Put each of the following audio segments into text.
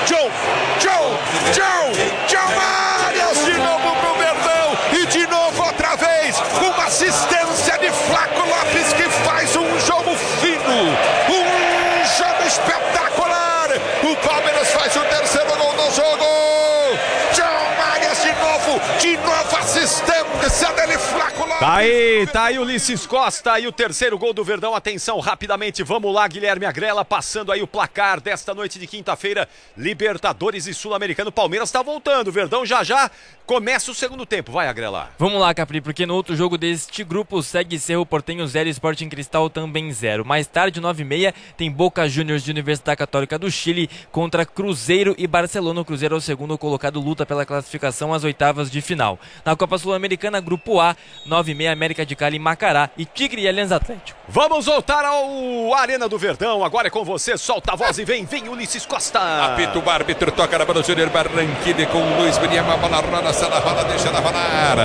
João Marias de novo pro Verdão e de novo outra vez uma assistência de Flaco Lopes que faz um jogo fino, um jogo espetacular. O Palmeiras faz o terceiro gol do jogo. João Marias de novo assistência dele, Flaco Lopes. Tá aí Ulisses Costa e o terceiro gol do Verdão. Atenção, rapidamente, vamos lá, Guilherme Agrela, passando aí o placar desta noite de quinta-feira, Libertadores e Sul-Americano. Palmeiras tá voltando, Verdão já começa o segundo tempo, vai, Agrela. Vamos lá, Capri, porque no outro jogo deste grupo segue Cerro Porteño 0 e Sporting Cristal também 0. Mais tarde, 9h30, tem Boca Juniors de Universidade Católica do Chile contra Cruzeiro e Barcelona. O Cruzeiro é o segundo colocado, luta pela classificação às oitavas de final. Na Copa Sul-Americana, Grupo A, 9h30, América de Cali, Macará e Tigre e Allianz Atlético. Vamos voltar ao Arena do Verdão, agora é com você, solta a voz e vem Ulisses Costa. Apita o árbitro, toca na bola do Júnior Barranquilla com o Luiz William, a bola roda, sai da roda, deixa na rolar.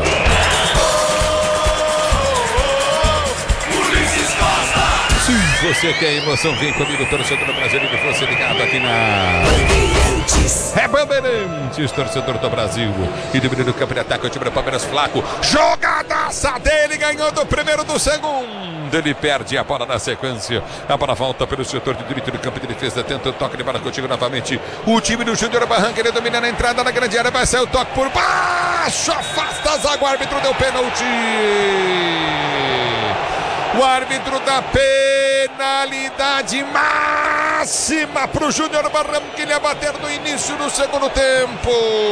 Ulisses Costa! Se você quer emoção, vem comigo, torcedor brasileiro, você ligado aqui na... É Bandeirantes, torcedor do Brasil. E do menino campo de ataque, o time do Palmeiras, Flaco. Jogadaça dele, ganhou do primeiro, do segundo. Ele perde a bola na sequência. A bola volta pelo setor de direito do campo de defesa. Tenta o toque de bola contigo novamente. O time do Júnior Barranquilla, ele domina na entrada na grande área. Vai sair o toque por baixo. Afasta a zaga. O árbitro deu pênalti. O árbitro dá penalidade máxima para o Júnior Barranquilla bater no início do segundo tempo.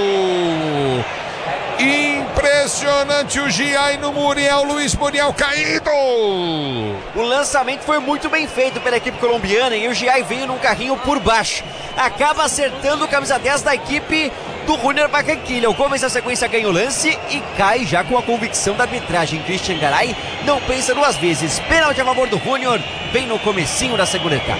Impressionante o Giai no Muriel, Luiz Muriel caído. O lançamento foi muito bem feito pela equipe colombiana e o Giai veio num carrinho por baixo. Acaba acertando o camisa 10 da equipe do Júnior Barranquilla. O Gomes na sequência ganha o lance e cai já com a convicção da arbitragem. Christian Garay não pensa duas vezes. Pênalti a favor do Júnior, bem no comecinho da segunda etapa.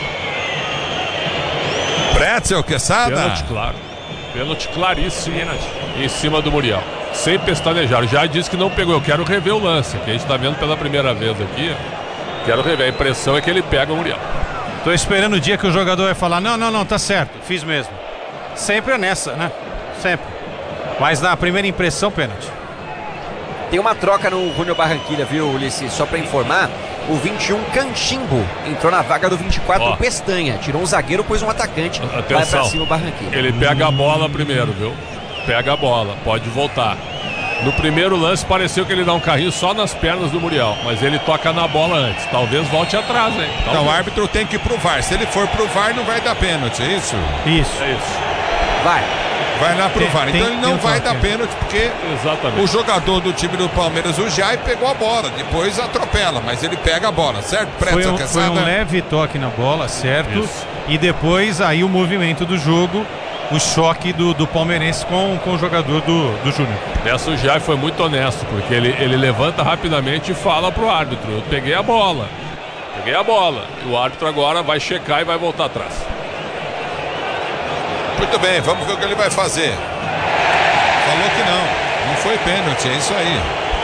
Pretzel, Quesada. Pênalti claro. Pênalti claríssimo em cima do Muriel. Sem pestanejar. Já disse que não pegou. Eu quero rever o lance, que a gente está vendo pela primeira vez aqui. Quero rever. A impressão é que ele pega o Muriel. Tô esperando o dia que o jogador vai falar: não, tá certo, fiz mesmo. Sempre é nessa, né? Sempre. Mas na primeira impressão, pênalti. Tem uma troca no Júnior Barranquilla, viu, Ulisses? Só pra informar, o 21 Canchimbo entrou na vaga do 24 Pestanha. Tirou um zagueiro, pôs um atacante. Atenção. Vai pra cima o Barranquilla. Ele pega a bola primeiro, viu? Pega a bola, pode voltar. No primeiro lance pareceu que ele dá um carrinho só nas pernas do Muriel, mas ele toca na bola antes. Talvez volte atrás, hein? Então o árbitro tem que provar. Se ele for provar, não vai dar pênalti, é isso? Isso. É isso. Vai lá provar. Então ele não vai dar pênalti porque o jogador do time do Palmeiras, o Jai, pegou a bola. Depois atropela, mas ele pega a bola, certo? Foi um leve toque na bola, certo? Isso. E depois aí o movimento do jogo, o choque do palmeirense com o jogador do Júnior. Essa o Jai foi muito honesto, porque ele levanta rapidamente e fala pro árbitro: eu peguei a bola. E o árbitro agora vai checar e vai voltar atrás. Muito bem, vamos ver o que ele vai fazer. Falou que não foi pênalti, é isso aí.